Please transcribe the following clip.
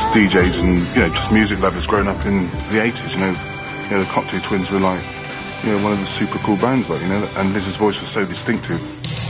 DJs and, you know, just music lovers growing up in the 80s, you know, the Cocteau Twins were like, you know, one of the super cool bands, like, you know, and Liz's voice was so distinctive.